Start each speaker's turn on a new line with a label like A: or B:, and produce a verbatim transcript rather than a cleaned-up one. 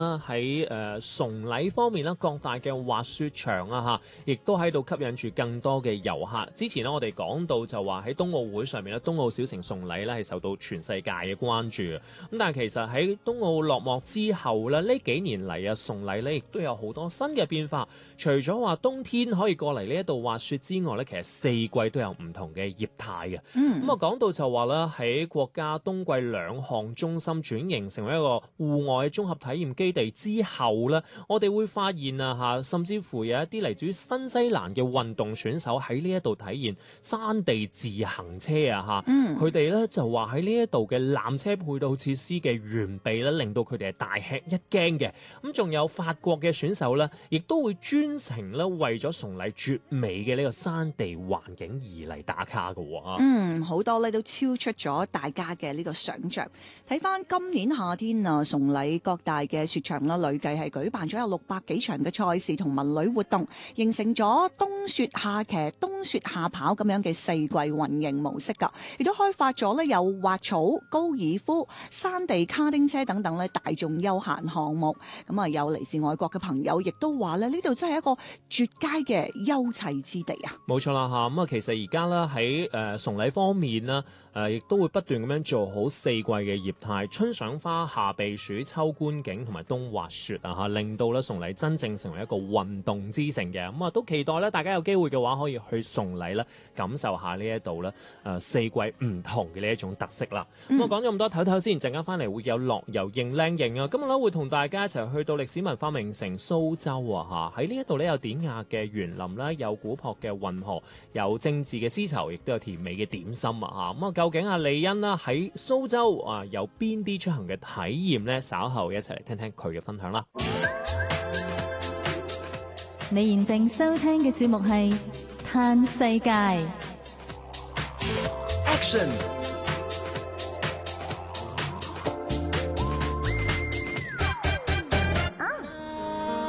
A: 啦，喺誒崇禮方面啦，各大嘅滑雪場啊嚇，亦都喺度吸引住更多嘅遊客。之前咧，我哋講到就話喺冬奧會上面咧，冬奧小城崇禮咧係受到全世界嘅關注嘅。咁但係其實喺冬奧落幕之後咧，呢幾年嚟啊，崇禮咧亦都有好多新嘅變化。除咗話冬天可以過嚟呢一度滑雪之外咧，其實四季都有唔同嘅業態嘅。
B: 嗯，
A: 咁啊講到就話啦，喺國家冬季兩項中心轉型成為一個戶外綜合體驗基地之後咧，我哋會發現啊嚇，甚至乎有一啲嚟自於新西蘭嘅運動選手喺呢一度體驗山地自行車啊嚇，佢哋咧就話喺呢一度嘅纜車配套設施嘅完備咧，令到佢哋係大吃一驚嘅。咁仲有法國嘅選手咧，亦都會專程咧為咗崇禮絕美嘅呢個山地環境而嚟打卡嘅喎。
B: 嗯，好多咧都超出咗大家嘅呢個想像。睇翻今年夏天啊，崇禮各大嘅雪場啦，累計係舉辦咗有六百幾場嘅賽事同文旅活動，形成咗冬雪夏騎、冬雪夏跑咁樣嘅四季運營模式㗎，亦都開發咗咧有滑草、高爾夫、山地卡丁車等等咧大眾休閒項目。咁啊，有嚟自外國嘅朋友亦都話咧，呢度真係一個絕佳嘅休憩之地啊！
A: 冇錯啦嚇，咁啊其實而家咧喺誒崇禮方面啦，誒亦都會不斷咁樣做好四季嘅業態，春賞花、夏避暑、秋觀景同埋冬滑雪啊嚇，令到咧崇禮真正成為一個運動之城嘅。咁啊都期待咧大家有機會嘅話可以去崇禮咧感受下呢一度咧誒四季唔同嘅呢一種特色啦。咁啊講咗咁多，唞唞先，陣間翻嚟會有樂遊認靚型啊！今日咧會同大家一齊去到歷史文化名城蘇州啊嚇，喺呢一度咧有典雅嘅園林啦，有古樸嘅運河，有精緻嘅絲綢，亦都有甜美嘅點心啊嚇。咁啊究竟阿李欣啦喺蘇州啊有邊啲出行嘅體驗呢？稍後一齊嚟聽聽佢嘅分享啦。
C: 你現正收聽嘅節目係《嘆世界》。
D: Action